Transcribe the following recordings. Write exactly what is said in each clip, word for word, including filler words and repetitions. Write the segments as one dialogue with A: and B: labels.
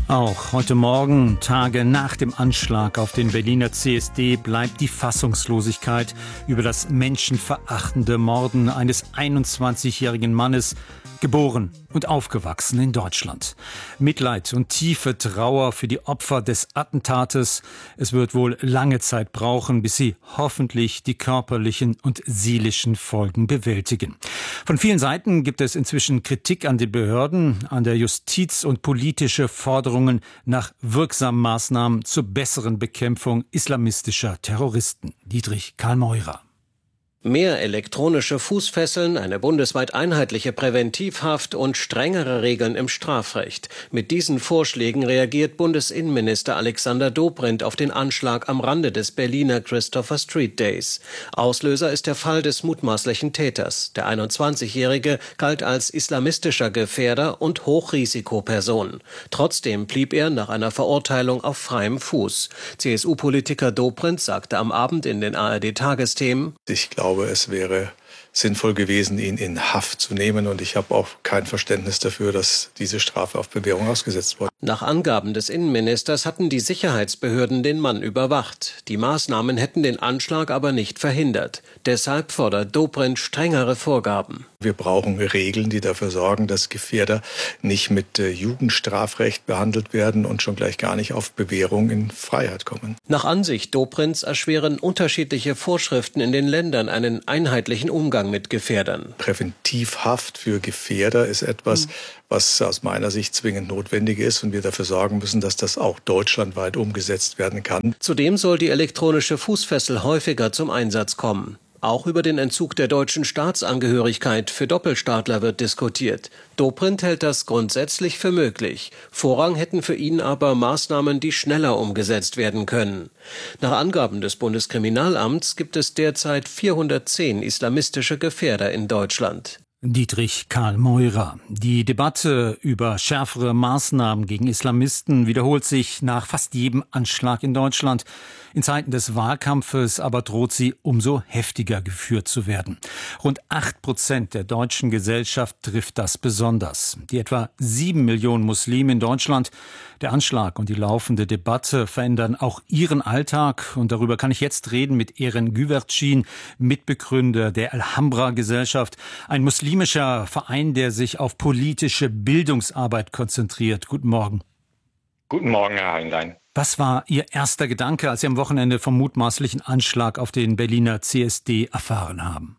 A: Auch heute Morgen, Tage nach dem Anschlag auf den Berliner C S D, bleibt die Fassungslosigkeit über das menschenverachtende Morden eines einundzwanzigjährigen Mannes, geboren und aufgewachsen in Deutschland. Mitleid und tiefe Trauer für die Opfer des Attentates. Es wird wohl lange Zeit brauchen, bis sie hoffentlich die körperlichen und seelischen Folgen bewältigen. Von vielen Seiten gibt es inzwischen Kritik an den Behörden, an der Justiz und politische Forderungen nach wirksamen Maßnahmen zur besseren Bekämpfung islamistischer Terroristen. Dietrich Karl Meurer.
B: Mehr elektronische Fußfesseln, eine bundesweit einheitliche Präventivhaft und strengere Regeln im Strafrecht. Mit diesen Vorschlägen reagiert Bundesinnenminister Alexander Dobrindt auf den Anschlag am Rande des Berliner Christopher Street Days. Auslöser ist der Fall des mutmaßlichen Täters. Der einundzwanzigjährige galt als islamistischer Gefährder und Hochrisikoperson. Trotzdem blieb er nach einer Verurteilung auf freiem Fuß. C S U-Politiker Dobrindt sagte am Abend in den A R D-Tagesthemen:
C: Ich glaube, es wäre sinnvoll gewesen, ihn in Haft zu nehmen. Und ich habe auch kein Verständnis dafür, dass diese Strafe auf Bewährung ausgesetzt wurde.
B: Nach Angaben des Innenministers hatten die Sicherheitsbehörden den Mann überwacht. Die Maßnahmen hätten den Anschlag aber nicht verhindert. Deshalb fordert Dobrindt strengere Vorgaben.
C: Wir brauchen Regeln, die dafür sorgen, dass Gefährder nicht mit äh, Jugendstrafrecht behandelt werden und schon gleich gar nicht auf Bewährung in Freiheit kommen.
B: Nach Ansicht Dobrindts erschweren unterschiedliche Vorschriften in den Ländern einen einheitlichen Umgang mit Gefährdern.
C: Präventivhaft für Gefährder ist etwas, mhm. was aus meiner Sicht zwingend notwendig ist und wir dafür sorgen müssen, dass das auch deutschlandweit umgesetzt werden kann.
B: Zudem soll die elektronische Fußfessel häufiger zum Einsatz kommen. Auch über den Entzug der deutschen Staatsangehörigkeit für Doppelstaatler wird diskutiert. Dobrindt hält das grundsätzlich für möglich. Vorrang hätten für ihn aber Maßnahmen, die schneller umgesetzt werden können. Nach Angaben des Bundeskriminalamts gibt es derzeit vierhundertzehn islamistische Gefährder in Deutschland.
A: Dietrich Karl Meurer. Die Debatte über schärfere Maßnahmen gegen Islamisten wiederholt sich nach fast jedem Anschlag in Deutschland. In Zeiten des Wahlkampfes aber droht sie umso heftiger geführt zu werden. Rund acht Prozent der deutschen Gesellschaft trifft das besonders. Die etwa sieben Millionen Muslime in Deutschland, der Anschlag und die laufende Debatte verändern auch ihren Alltag. Und darüber kann ich jetzt reden mit Eren Güvercin, Mitbegründer der Alhambra-Gesellschaft, ein muslimischer Verein, der sich auf politische Bildungsarbeit konzentriert. Guten Morgen.
D: Guten Morgen, Herr Heinlein.
A: Was war Ihr erster Gedanke, als Sie am Wochenende vom mutmaßlichen Anschlag auf den Berliner C S D erfahren haben?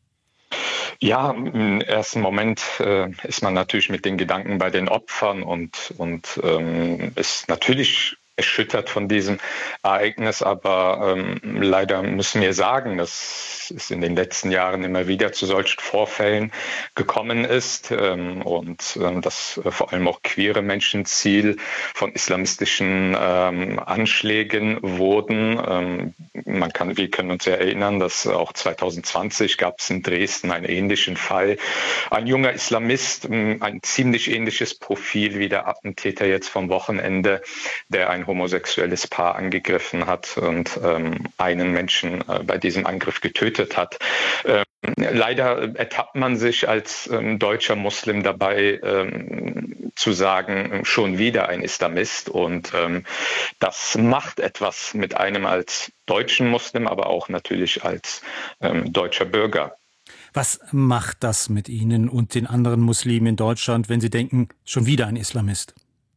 D: Ja, im ersten Moment äh, ist man natürlich mit den Gedanken bei den Opfern und, und ähm, ist natürlich erschüttert von diesem Ereignis, aber ähm, leider müssen wir sagen, dass es in den letzten Jahren immer wieder zu solchen Vorfällen gekommen ist ähm, und ähm, dass äh, vor allem auch queere Menschen Ziel von islamistischen ähm, Anschlägen wurden. Ähm, man kann, wir können uns ja erinnern, dass auch zwanzig zwanzig gab es in Dresden einen ähnlichen Fall. Ein junger Islamist, ein ziemlich ähnliches Profil wie der Attentäter jetzt vom Wochenende, der ein homosexuelles Paar angegriffen hat und ähm, einen Menschen äh, bei diesem Angriff getötet hat. Ähm, leider ertappt man sich als ähm, deutscher Muslim dabei, ähm, zu sagen, schon wieder ein Islamist. Und ähm, das macht etwas mit einem als deutschen Muslim, aber auch natürlich als ähm, deutscher Bürger.
A: Was macht das mit Ihnen und den anderen Muslimen in Deutschland, wenn Sie denken, schon wieder ein Islamist?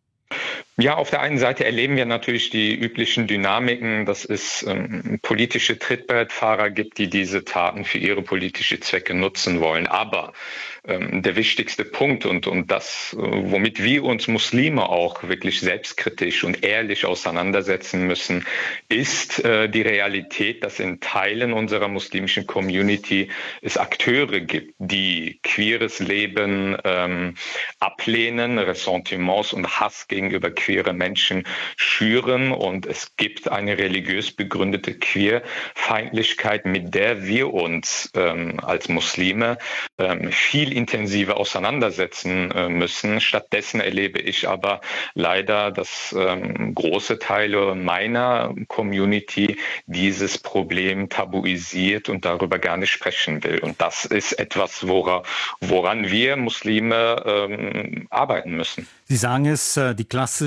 D: Ja, auf der einen Seite erleben wir natürlich die üblichen Dynamiken, dass es ähm, politische Trittbrettfahrer gibt, die diese Taten für ihre politische Zwecke nutzen wollen. Aber ähm, der wichtigste Punkt und, und das, äh, womit wir uns Muslime auch wirklich selbstkritisch und ehrlich auseinandersetzen müssen, ist äh, die Realität, dass in Teilen unserer muslimischen Community es Akteure gibt, die queeres Leben ähm, ablehnen, Ressentiments und Hass gegenüber queere Menschen schüren, und es gibt eine religiös begründete Queerfeindlichkeit, mit der wir uns ähm, als Muslime ähm, viel intensiver auseinandersetzen äh, müssen. Stattdessen erlebe ich aber leider, dass ähm, große Teile meiner Community dieses Problem tabuisiert und darüber gar nicht sprechen will. Und das ist etwas, wora, woran wir Muslime ähm, arbeiten müssen.
A: Sie sagen es, die klassische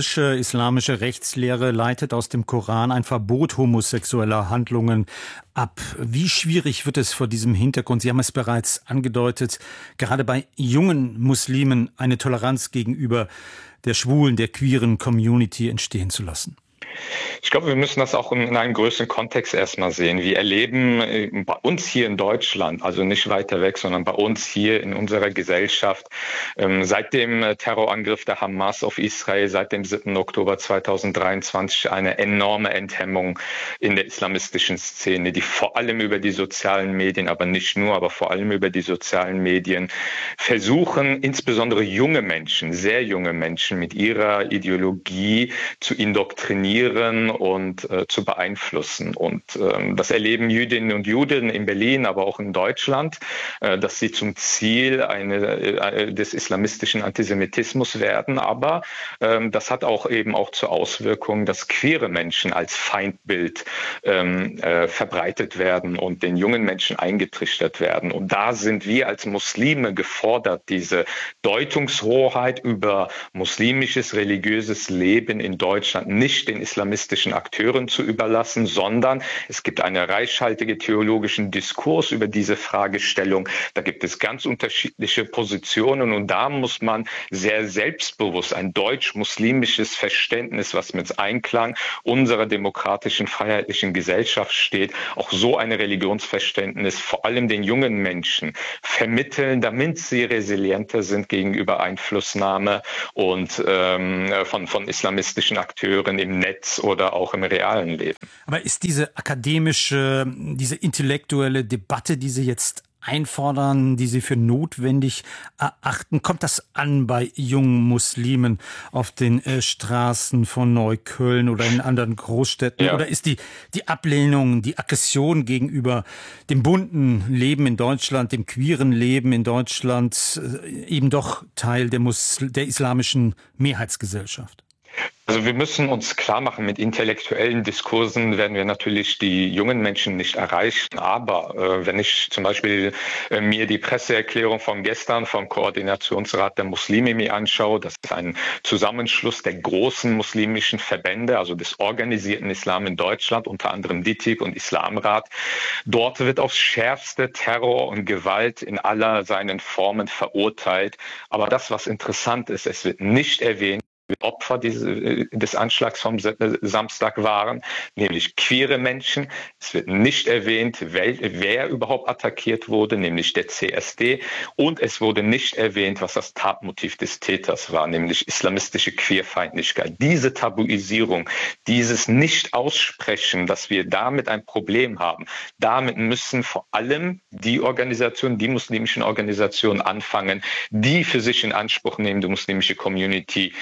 A: fundamentalistische islamische Rechtslehre leitet aus dem Koran ein Verbot homosexueller Handlungen ab. Wie schwierig wird es vor diesem Hintergrund, Sie haben es bereits angedeutet, gerade bei jungen Muslimen eine Toleranz gegenüber der schwulen, der queeren Community entstehen zu lassen?
D: Ich glaube, wir müssen das auch in einem größeren Kontext erstmal sehen. Wir erleben bei uns hier in Deutschland, also nicht weiter weg, sondern bei uns hier in unserer Gesellschaft, seit dem Terrorangriff der Hamas auf Israel, seit dem siebten Oktober zweitausenddreiundzwanzig eine enorme Enthemmung in der islamistischen Szene, die vor allem über die sozialen Medien, aber nicht nur, aber vor allem über die sozialen Medien versuchen, insbesondere junge Menschen, sehr junge Menschen mit ihrer Ideologie zu indoktrinieren und äh, zu beeinflussen. Und ähm, das erleben Jüdinnen und Juden in Berlin, aber auch in Deutschland, äh, dass sie zum Ziel eine, äh, des islamistischen Antisemitismus werden. Aber ähm, das hat auch eben auch zur Auswirkung, dass queere Menschen als Feindbild ähm, äh, verbreitet werden und den jungen Menschen eingetrichtert werden. Und da sind wir als Muslime gefordert, diese Deutungshoheit über muslimisches, religiöses Leben in Deutschland nicht den islamistischen Akteuren zu überlassen, sondern es gibt einen reichhaltigen theologischen Diskurs über diese Fragestellung. Da gibt es ganz unterschiedliche Positionen und da muss man sehr selbstbewusst ein deutsch-muslimisches Verständnis, was mit Einklang unserer demokratischen, freiheitlichen Gesellschaft steht, auch so ein Religionsverständnis vor allem den jungen Menschen vermitteln, damit sie resilienter sind gegenüber Einflussnahme und ähm, von, von islamistischen Akteuren im Netz oder auch im realen Leben.
A: Aber ist diese akademische, diese intellektuelle Debatte, die Sie jetzt einfordern, die Sie für notwendig erachten, kommt das an bei jungen Muslimen auf den äh, Straßen von Neukölln oder in anderen Großstädten? Ja. Oder ist die, die Ablehnung, die Aggression gegenüber dem bunten Leben in Deutschland, dem queeren Leben in Deutschland äh, eben doch Teil der, Musl- der islamischen Mehrheitsgesellschaft?
D: Also wir müssen uns klar machen, mit intellektuellen Diskursen werden wir natürlich die jungen Menschen nicht erreichen. Aber äh, wenn ich zum Beispiel äh, mir die Presseerklärung von gestern vom Koordinationsrat der Muslime mir anschaue, das ist ein Zusammenschluss der großen muslimischen Verbände, also des organisierten Islam in Deutschland, unter anderem D I T I B und Islamrat. Dort wird aufs schärfste Terror und Gewalt in aller seinen Formen verurteilt. Aber das, was interessant ist, es wird nicht erwähnt, Opfer diese, des Anschlags vom Samstag waren, nämlich queere Menschen. Es wird nicht erwähnt, wer, wer überhaupt attackiert wurde, nämlich der C S D. Und es wurde nicht erwähnt, was das Tatmotiv des Täters war, nämlich islamistische Queerfeindlichkeit. Diese Tabuisierung, dieses Nicht-Aussprechen, dass wir damit ein Problem haben, damit müssen vor allem die Organisationen, die muslimischen Organisationen anfangen, die für sich in Anspruch nehmen, die muslimische Community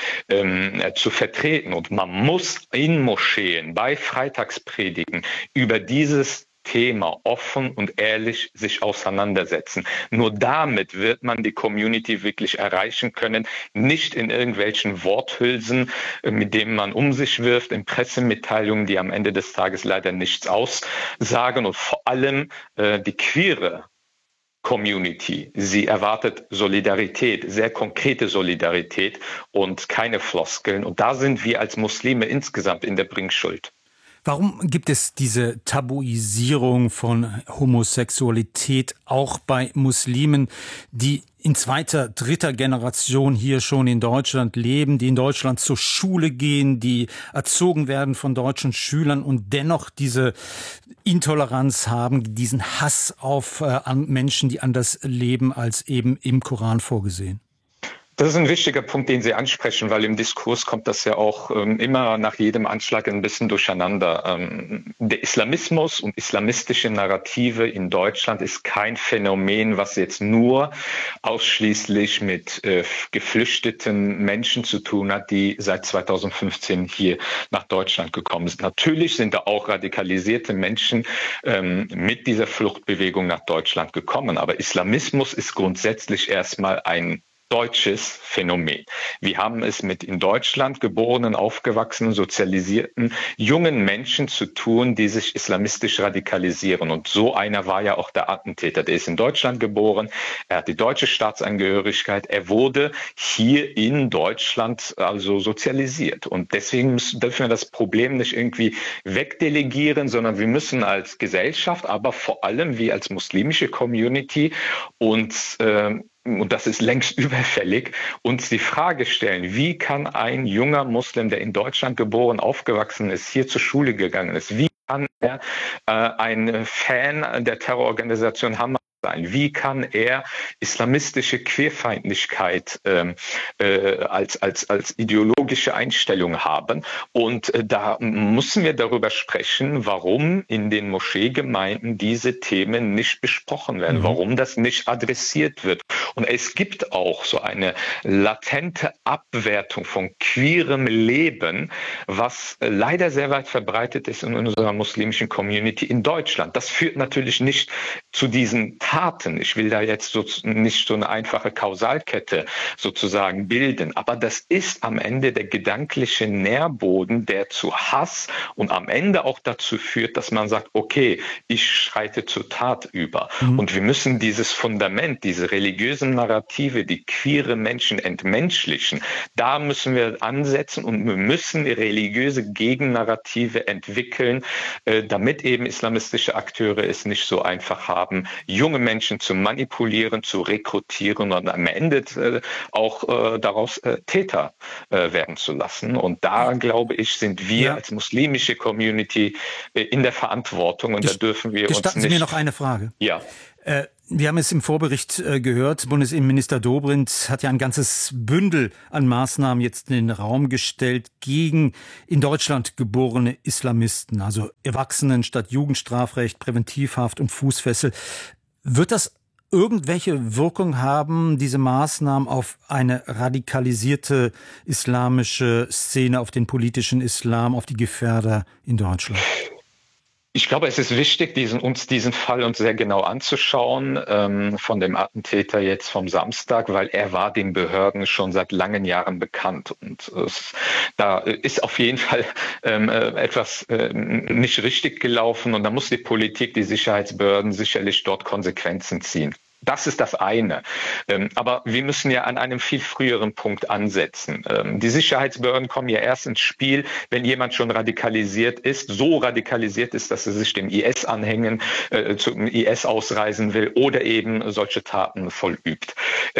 D: zu vertreten. Und man muss in Moscheen bei Freitagspredigen über dieses Thema offen und ehrlich sich auseinandersetzen. Nur damit wird man die Community wirklich erreichen können, nicht in irgendwelchen Worthülsen, mit denen man um sich wirft, in Pressemitteilungen, die am Ende des Tages leider nichts aussagen und vor allem äh, die queere Community. Sie erwartet Solidarität, sehr konkrete Solidarität und keine Floskeln. Und da sind wir als Muslime insgesamt in der Bringschuld.
A: Warum gibt es diese Tabuisierung von Homosexualität auch bei Muslimen, die in zweiter, dritter Generation hier schon in Deutschland leben, die in Deutschland zur Schule gehen, die erzogen werden von deutschen Schülern und dennoch diese Intoleranz haben, diesen Hass auf äh, Menschen, die anders leben als eben im Koran vorgesehen?
D: Das ist ein wichtiger Punkt, den Sie ansprechen, weil im Diskurs kommt das ja auch ähm, immer nach jedem Anschlag ein bisschen durcheinander. Ähm, der Islamismus und islamistische Narrative in Deutschland ist kein Phänomen, was jetzt nur ausschließlich mit äh, geflüchteten Menschen zu tun hat, die seit zweitausendfünfzehn hier nach Deutschland gekommen sind. Natürlich sind da auch radikalisierte Menschen ähm, mit dieser Fluchtbewegung nach Deutschland gekommen, aber Islamismus ist grundsätzlich erstmal ein deutsches Phänomen. Wir haben es mit in Deutschland geborenen, aufgewachsenen, sozialisierten jungen Menschen zu tun, die sich islamistisch radikalisieren. Und so einer war ja auch der Attentäter. Der ist in Deutschland geboren, er hat die deutsche Staatsangehörigkeit, er wurde hier in Deutschland also sozialisiert. Und deswegen müssen, dürfen wir das Problem nicht irgendwie wegdelegieren, sondern wir müssen als Gesellschaft, aber vor allem wir als muslimische Community uns äh, und das ist längst überfällig, uns die Frage stellen, wie kann ein junger Muslim, der in Deutschland geboren, aufgewachsen ist, hier zur Schule gegangen ist, wie kann er äh, ein Fan der Terrororganisation Hamas sein? Wie kann er islamistische Queerfeindlichkeit ähm, äh, als, als, als ideologische Einstellung haben? Und äh, da müssen wir darüber sprechen, warum in den Moscheegemeinden diese Themen nicht besprochen werden, mhm. warum das nicht adressiert wird. Und es gibt auch so eine latente Abwertung von queerem Leben, was äh, leider sehr weit verbreitet ist in unserer muslimischen Community in Deutschland. Das führt natürlich nicht zu diesen Taten. Ich will da jetzt so nicht so eine einfache Kausalkette sozusagen bilden, aber das ist am Ende der gedankliche Nährboden, der zu Hass und am Ende auch dazu führt, dass man sagt, okay, ich schreite zur Tat über. Mhm. Und wir müssen dieses Fundament, diese religiösen Narrative, die queere Menschen entmenschlichen, da müssen wir ansetzen und wir müssen religiöse Gegennarrative entwickeln, äh, damit eben islamistische Akteure es nicht so einfach haben, junge Menschen zu manipulieren, zu rekrutieren und am Ende äh, auch äh, daraus äh, Täter äh, werden zu lassen. Und da, glaube ich, sind wir ja. als muslimische Community äh, in der Verantwortung und Gest- da dürfen wir uns nicht...
A: Gestatten Sie mir noch eine Frage.
D: Ja.
A: Äh, wir haben es im Vorbericht äh, gehört, Bundesinnenminister Dobrindt hat ja ein ganzes Bündel an Maßnahmen jetzt in den Raum gestellt gegen in Deutschland geborene Islamisten, also Erwachsenen statt Jugendstrafrecht, Präventivhaft und Fußfessel. Wird das irgendwelche Wirkung haben, diese Maßnahmen auf eine radikalisierte islamische Szene, auf den politischen Islam, auf die Gefährder in Deutschland?
D: Ich glaube, es ist wichtig, diesen, uns diesen Fall uns sehr genau anzuschauen, ähm, von dem Attentäter jetzt vom Samstag, weil er war den Behörden schon seit langen Jahren bekannt. Und es, da ist auf jeden Fall ähm, etwas äh, nicht richtig gelaufen und da muss die Politik, die Sicherheitsbehörden sicherlich dort Konsequenzen ziehen. Das ist das eine. Aber wir müssen ja an einem viel früheren Punkt ansetzen. Die Sicherheitsbehörden kommen ja erst ins Spiel, wenn jemand schon radikalisiert ist, so radikalisiert ist, dass er sich dem I S anhängen, zum I S ausreisen will oder eben solche Taten vollübt.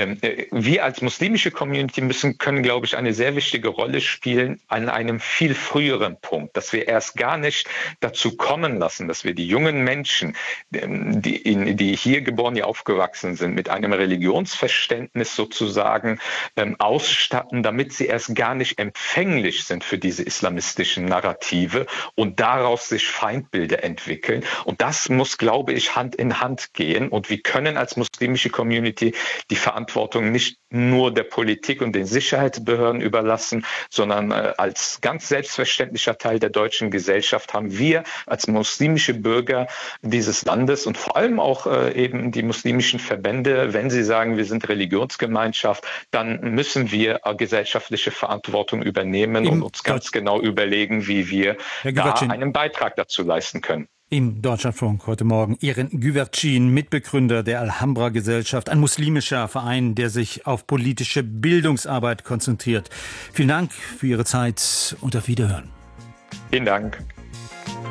D: Wir als muslimische Community müssen, können, glaube ich, eine sehr wichtige Rolle spielen an einem viel früheren Punkt, dass wir erst gar nicht dazu kommen lassen, dass wir die jungen Menschen, die, in, die hier geboren, hier aufgewachsen sind, mit einem Religionsverständnis sozusagen ähm, ausstatten, damit sie erst gar nicht empfänglich sind für diese islamistischen Narrative und daraus sich Feindbilder entwickeln. Und das muss, glaube ich, Hand in Hand gehen. Und wir können als muslimische Community die Verantwortung nicht nur der Politik und den Sicherheitsbehörden überlassen, sondern äh, als ganz selbstverständlicher Teil der deutschen Gesellschaft haben wir als muslimische Bürger dieses Landes und vor allem auch äh, eben die muslimischen Verbände, wenn sie sagen, wir sind Religionsgemeinschaft, dann müssen wir gesellschaftliche Verantwortung übernehmen Im und uns ganz Deutsch- genau überlegen, wie wir da einen Beitrag dazu leisten können.
A: Im Deutschlandfunk heute Morgen Erin Güvercin, Mitbegründer der Alhambra-Gesellschaft, ein muslimischer Verein, der sich auf politische Bildungsarbeit konzentriert. Vielen Dank für Ihre Zeit und auf Wiederhören.
D: Vielen Dank.